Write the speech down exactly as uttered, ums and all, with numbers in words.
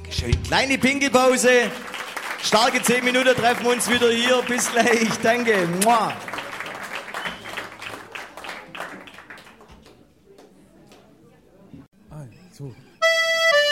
Schön. Kleine Pinkelpause. Starke zehn Minuten, treffen wir uns wieder hier. Bis gleich. Danke. Mua. So.